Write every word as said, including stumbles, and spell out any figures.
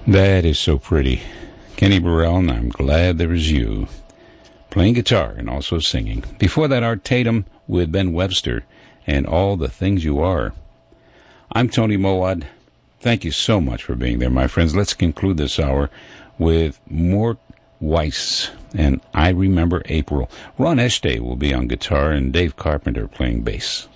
That is so pretty. Kenny Burrell, and I'm Glad There Was You. Playing guitar and also singing. Before that, Art Tatum with Ben Webster and All the Things You Are. I'm Tony Mowat. Thank you so much for being there, my friends. Let's conclude this hour with Mort Weiss and I Remember April. Ron Estee will be on guitar and Dave Carpenter playing bass.